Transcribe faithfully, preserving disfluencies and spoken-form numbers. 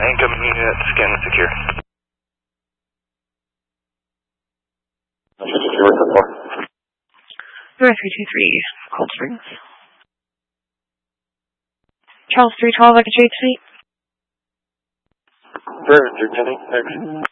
incoming unit, scan secure. North three two three, Cold Springs. Charles three twelve, I can trade suite. Burn, three ten, next.